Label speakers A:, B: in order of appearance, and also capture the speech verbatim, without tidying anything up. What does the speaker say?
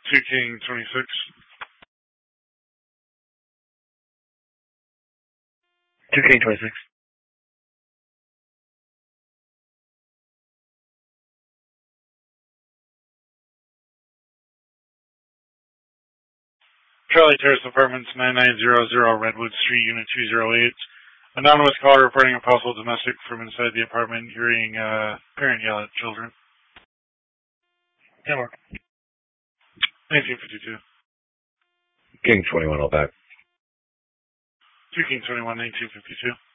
A: two King twenty-six.
B: two King twenty-six.
A: Charlie Terrace Apartments, nine nine zero zero Redwood Street, Unit two oh eight. Anonymous caller reporting a possible domestic from inside the apartment, hearing uh, parent yell at children.
B: Yeah, Mark.
A: nineteen fifty-two.
B: King twenty-one, all back.
A: two King twenty-one, nineteen fifty-two.